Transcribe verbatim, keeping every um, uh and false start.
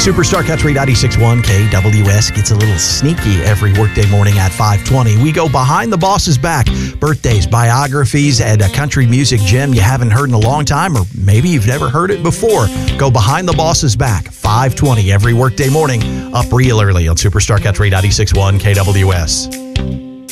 Superstar Country ninety-six point one K W S gets a little sneaky every workday morning at five twenty. We go behind the boss's back. Birthdays, biographies, and a country music gem you haven't heard in a long time, or maybe you've never heard it before. Go behind the boss's back, five twenty every workday morning, up real early on Superstar Country ninety-six point one K W S.